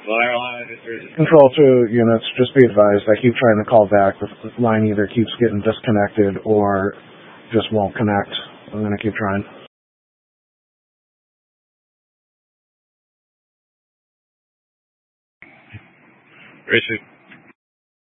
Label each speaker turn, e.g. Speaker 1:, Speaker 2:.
Speaker 1: Control 2 units, just be advised, I keep trying to call back. The line either keeps getting disconnected or just won't connect. I'm going to keep trying.
Speaker 2: Richard.